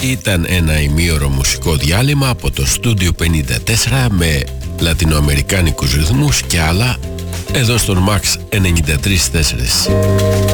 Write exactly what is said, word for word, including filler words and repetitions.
Ήταν ένα ημίωρο μουσικό διάλειμμα από το Studio πενήντα τέσσερα με λατινοαμερικάνικους ρυθμούς και άλλα εδώ στον Max ενενήντα τρία τέσσερα.